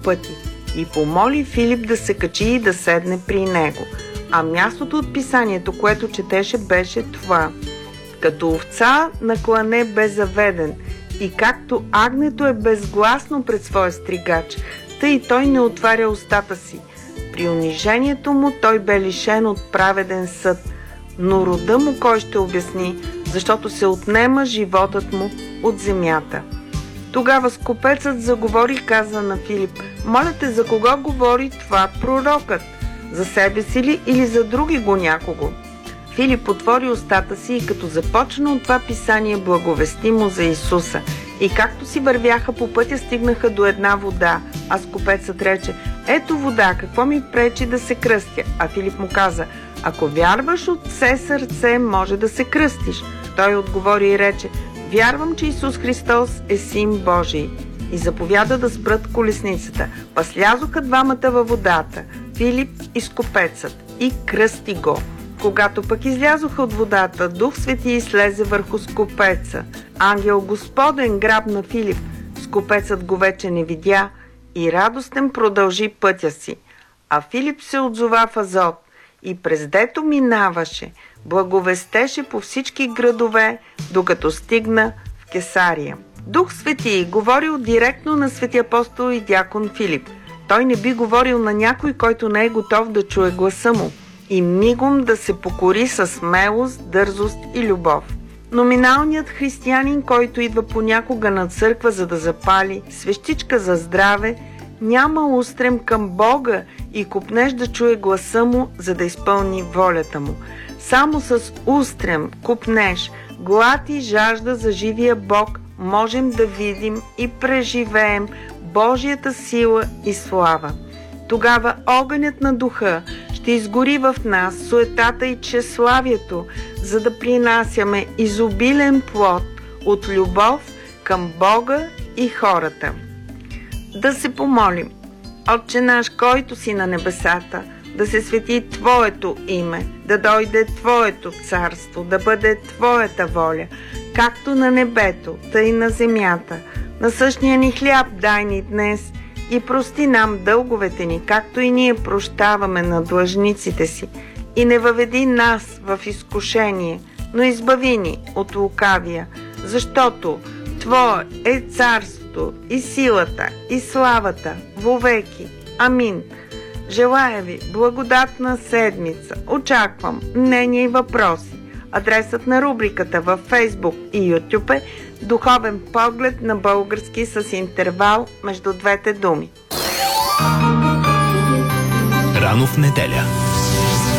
пъти и помоли Филип да се качи и да седне при него. А мястото от писанието, което четеше, беше това: като овца на клане бе заведен, и както агнето е безгласно пред своя стригач, тъй и той не отваря устата си. При унижението му той бе лишен от праведен съд, но рода му кой ще обясни, защото се отнема животът му от земята. Тогава скопецът заговори и каза на Филип: моля те, за кого говори това пророкът? За себе си ли или за други го някого? Филип отвори устата си и като започна от това писание, благовести му за Исуса. И както си вървяха по пътя, стигнаха до една вода, а скопецът рече: ето вода, какво ми пречи да се кръстя? А Филип му каза: ако вярваш от все сърце, може да се кръстиш. Той отговори и рече: вярвам, че Исус Христос е Син Божий. И заповяда да спрат колесницата. Па слязоха двамата във водата, Филип и скопецът, и кръсти го. Когато пък излязоха от водата, Дух Свети слезе върху скопеца. Ангел Господен грабна Филип. Скопецът го вече не видя и радостен продължи пътя си. А Филип се отзова в Азот и през дето минаваше, благовестеше по всички градове, докато стигна в Кесария. Дух Свети говорил директно на свети апостол и дякон Филип. Той не би говорил на някой, който не е готов да чуе гласа му и мигом да се покори със смелост, дързост и любов. Номиналният християнин, който идва понякога на църква, за да запали свещичка за здраве, няма устрем към Бога и копнеш да чуе гласа му, за да изпълни волята му. Само с устрем, копнеш, глад и жажда за живия Бог можем да видим и преживеем Божията сила и слава. Тогава огънят на духа ще изгори в нас суетата и тщеславието, за да принасяме изобилен плод от любов към Бога и хората. Да се помолим. Отче наш, който си на небесата, да се свети Твоето име, да дойде Твоето царство, да бъде Твоята воля, както на небето, тъй на земята. Насъщния ни хляб дай ни днес и прости нам дълговете ни, както и ние прощаваме на длъжниците си. И не въведи нас в изкушение, но избави ни от лукавия, защото Твое е царството и силата и славата вовеки. Амин. Желая ви благодатна седмица. Очаквам мнения и въпроси. Адресът на рубриката във Facebook и YouTube е Духовен поглед на български с интервал между двете думи. Рано в неделя.